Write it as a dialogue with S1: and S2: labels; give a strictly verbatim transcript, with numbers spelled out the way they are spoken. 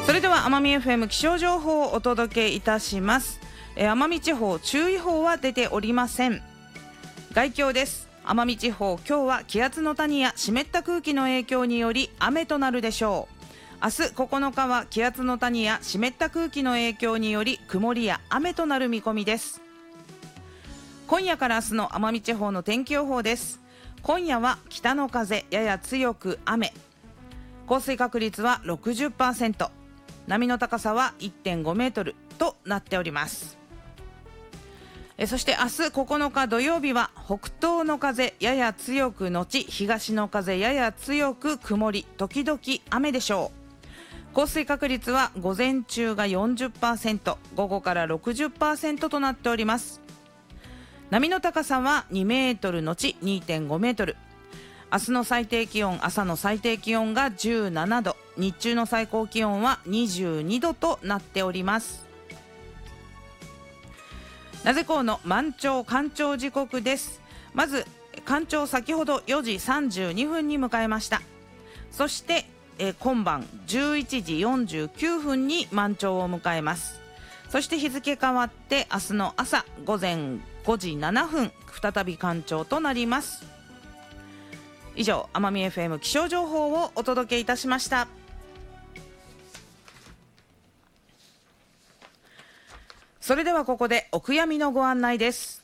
S1: それでは奄美 エフエム 気象情報をお届けいたします。えー、奄美地方注意報は出ておりません。概況です。奄美地方、今日は気圧の谷や湿った空気の影響により雨となるでしょう。明日ここのかは気圧の谷や湿った空気の影響により曇りや雨となる見込みです。今夜から明日の奄美地方の天気予報です。今夜は北の風やや強く雨、降水確率は ろくじゅっパーセント、 波の高さは いってんごメートルとなっております。えそして明日ここのか土曜日は北東の風やや強く後東の風やや強く曇り時々雨でしょう。降水確率は午前中が よんじゅっパーセント、 午後から ろくじゅっパーセント となっております。波の高さはにメートル後 にてんごメートル。明日の最低気温、朝の最低気温がじゅうななど、日中の最高気温はにじゅうにどとなっております。なぜこうの満潮干潮時刻です。まず干潮先ほどよじさんじゅうにふんに迎えました。そして、えー、今晩じゅういちじよんじゅうきゅうふんに満潮を迎えます。そして日付変わって明日の朝午前ごじななふん、再び干潮となります。以上、奄美 エフエム 気象情報をお届けいたしました。それではここでお悔やみのご案内です。